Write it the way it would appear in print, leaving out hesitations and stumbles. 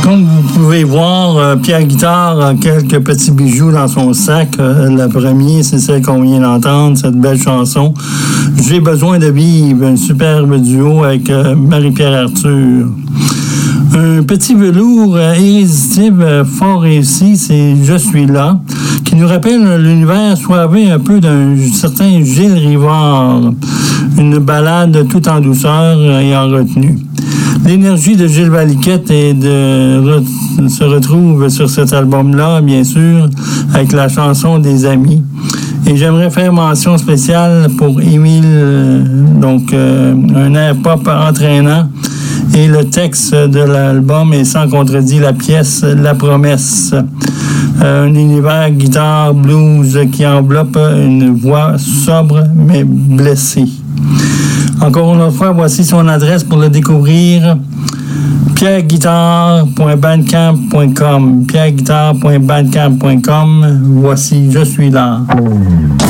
Comme vous pouvez voir, Pierre Guitare a quelques petits bijoux dans son sac. Le premier, c'est celle qu'on vient d'entendre, cette belle chanson. J'ai besoin de vivre, un superbe duo avec Marie-Pierre Arthur. Un petit velours irrésistible, fort réussi, c'est « Je suis là », qui nous rappelle l'univers soivé un peu d'un certain Gilles Rivard. Une ballade tout en douceur et en retenue. L'énergie de Gilles Valiquette se retrouve sur cet album-là, bien sûr, avec la chanson des Amis. Et j'aimerais faire mention spéciale pour Émile, un air pop entraînant. Et le texte de l'album est sans contredit la pièce La Promesse. Un univers guitare blues qui enveloppe une voix sobre mais blessée. Encore une fois, voici son adresse pour le découvrir. pierreguitare.bandcamp.com pierreguitare.bandcamp.com. Voici Je suis là.